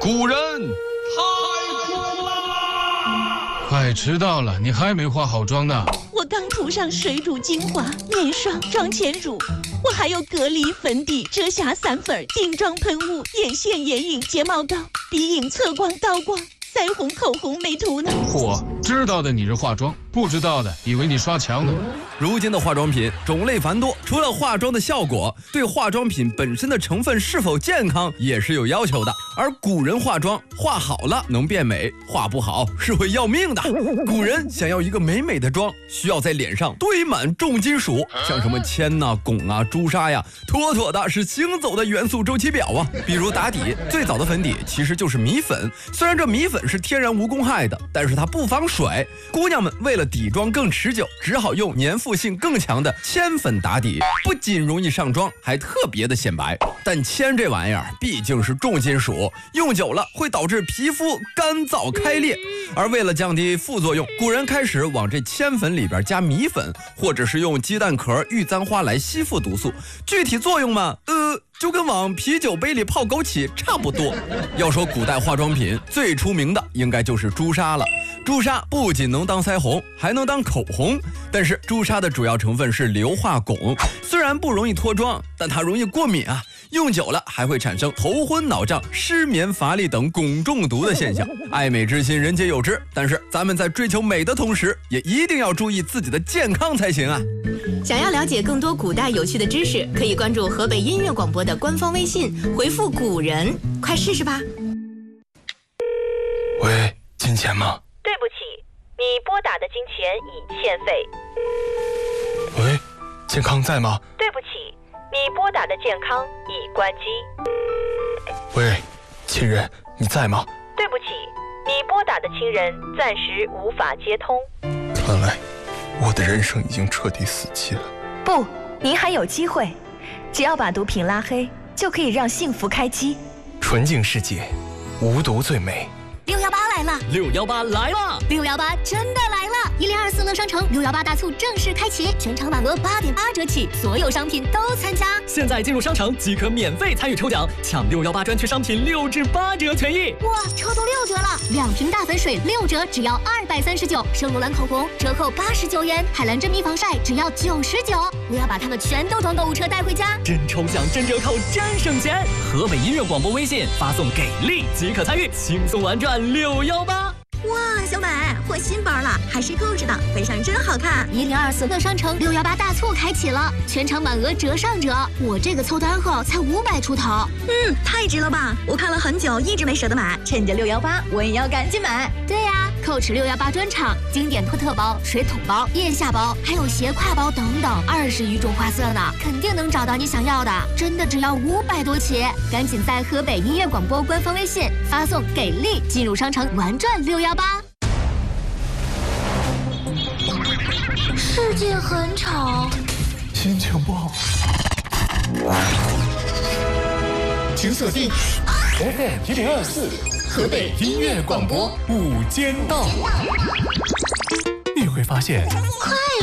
古人太苦了， 快迟到了，你还没化好妆呢。 我刚涂上水乳精华、面霜、妆前乳，我还有隔离粉底、遮瑕散粉、定妆喷雾、眼线眼影、睫毛膏、鼻影、测光、刀光、腮红、口红没涂呢。 嚯，知道的你是化妆，不知道的以为你刷墙呢。 如今的化妆品种类繁多，除了化妆的效果，对化妆品本身的成分是否健康也是有要求的。而古人化妆，化好了能变美，化不好是会要命的。古人想要一个美美的妆，需要在脸上堆满重金属，像什么铅呐、汞啊、朱砂呀，妥妥的是行走的元素周期表啊。比如打底，最早的粉底其实就是米粉，虽然这米粉是天然无公害的，但是它不防水。姑娘们为了底妆更持久，只好用粘附性更强的铅粉打底，不仅容易上妆，还特别的显白。但铅这玩意儿毕竟是重金属，用久了会导致皮肤干燥开裂。而为了降低副作用，古人开始往这铅粉里边加米粉，或者是用鸡蛋壳、玉簪花来吸附毒素。具体作用嘛，就跟往啤酒杯里泡枸杞差不多。要说古代化妆品最出名的应该就是朱砂了。朱砂不仅能当腮红，还能当口红。但是朱砂的主要成分是硫化汞，虽然不容易脱妆，但它容易过敏啊。用久了还会产生头昏脑胀、失眠乏力等汞中毒的现象。爱美之心人皆有之，但是咱们在追求美的同时，也一定要注意自己的健康才行啊。 想要了解更多古代有趣的知识，可以关注河北音乐广播的官方微信，回复古人，快试试吧。 喂，金钱吗？ 对不起，你拨打的金钱已欠费。 喂，健康在吗？ 对不起，你拨打的健康已关机。 喂，亲人，你在吗？ 对不起，你拨打的亲人暂时无法接通。 看来我的人生已经彻底死期了。 不，您还有机会，只要把毒品拉黑，就可以让幸福开机。 纯净世界，无毒最美。 618来了 ，618来了 ，618真的来了！1024乐商城618大促正式开启，全场满额8.8折起，所有商品都参加。 现在进入商城即可免费参与抽奖，抢618专区商品6至8折权益。 哇，抽到6折了！2瓶大粉水6折，只要239；圣罗兰口红折扣89元，海蓝真皮防晒只要99。我要把它们全都装购物车带回家。 真抽奖，真折扣，真省钱！河北音乐广播微信发送给力即可参与，轻松玩转618。 哇，小美换新包了，还是购置的，背上真好看。1024乐商城618大促开启了，全场满额折上折。我这个凑单后才500出头，太值了吧！我看了很久，一直没舍得买，趁着618，我也要赶紧买。对呀，Coach 618专场，经典托特包、水桶包、腋下包，还有斜挎包等等，20余种花色呢，肯定能找到你想要的。真的只要500多起，赶紧在河北音乐广播官方微信发送给力，进入商城玩转618。世界很吵， 心情不好， 请锁定 FM1024河北音乐广播午间档，你会发现快